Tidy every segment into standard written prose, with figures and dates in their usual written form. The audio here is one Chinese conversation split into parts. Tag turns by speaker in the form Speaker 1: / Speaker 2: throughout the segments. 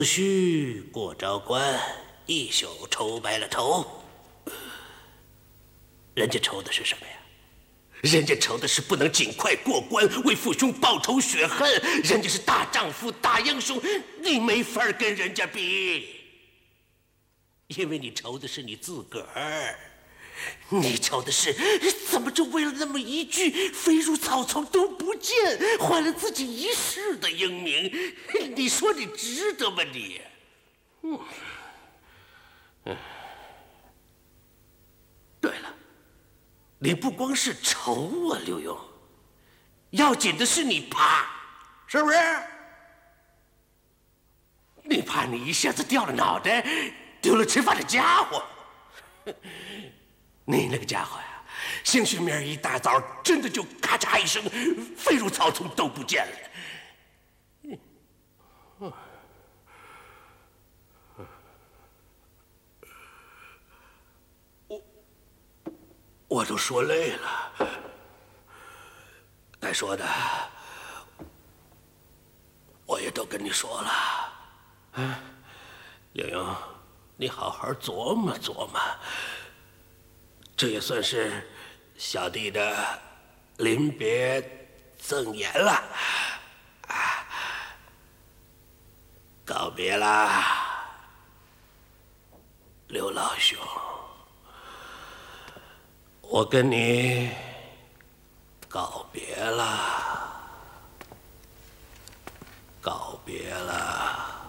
Speaker 1: 须过昭关，一宿愁白了头。人家愁的是什么呀？人家愁的是不能尽快过关，为父兄报仇雪恨。人家是大丈夫、大英雄，你没法跟人家比，因为你愁的是你自个儿。你愁的是怎么就为了那么一句飞入草丛都不见，换了自己一世的英名？你说你值得吗你？对了，你不光是愁啊，刘墉，要紧的是你怕，是不是？你怕你一下子掉了脑袋，丢了吃饭的家伙。你那个家伙呀，兴许明儿一大早真的就咔嚓一声飞入草丛都不见了。我都说累了，该说的我也都跟你说了。刘墉，你好好琢磨琢磨，这也算是小弟的临别赠言了。告别啦，刘老兄，我跟你告别了，告别了，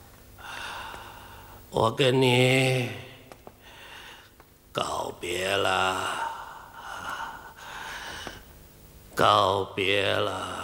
Speaker 1: 我跟你告别了，告别了。